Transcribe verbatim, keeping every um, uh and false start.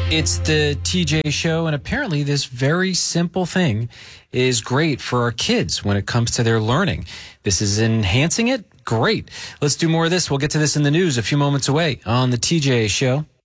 It's the T J Show, and apparently this very simple thing is great for our kids when it comes to their learning. This is enhancing it? Great. Let's do more of this. We'll get to this in the news a few moments away on the T J Show.